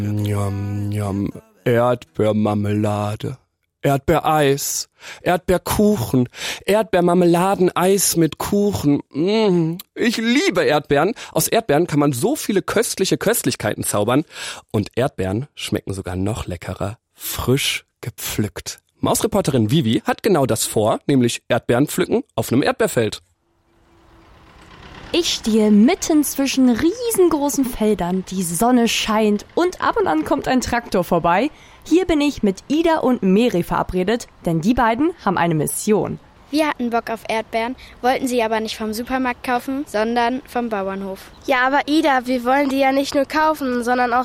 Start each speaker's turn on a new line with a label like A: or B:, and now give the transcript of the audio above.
A: Njam, njam. Erdbeermarmelade, Erdbeereis, Erdbeerkuchen, Erdbeermarmeladeneis mit Kuchen. Ich liebe Erdbeeren. Aus Erdbeeren kann man so viele köstliche Köstlichkeiten zaubern. Und Erdbeeren schmecken sogar noch leckerer, frisch gepflückt. Mausreporterin Vivi hat genau das vor, nämlich Erdbeeren pflücken auf einem Erdbeerfeld.
B: Ich stehe mitten zwischen riesengroßen Feldern, die Sonne scheint und ab und an kommt ein Traktor vorbei. Hier bin ich mit Ida und Meri verabredet, denn die beiden haben eine Mission.
C: Wir hatten Bock auf Erdbeeren, wollten sie aber nicht vom Supermarkt kaufen, sondern vom Bauernhof.
D: Ja, aber Ida, wir wollen die ja nicht nur kaufen, sondern auch